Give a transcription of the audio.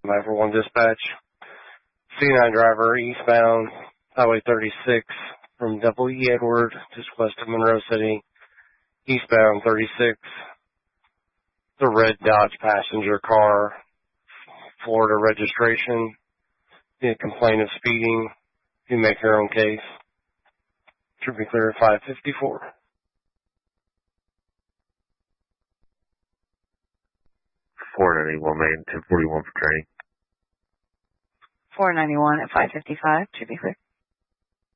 941 dispatch. C9 driver eastbound Highway 36 from Double E Edward just west of Monroe City. Eastbound 36. The red Dodge passenger car, Florida registration. You complain of speeding. You make your own case. Should be clear at 554. 491 main, 1041 for training. 491 at 555, should be clear.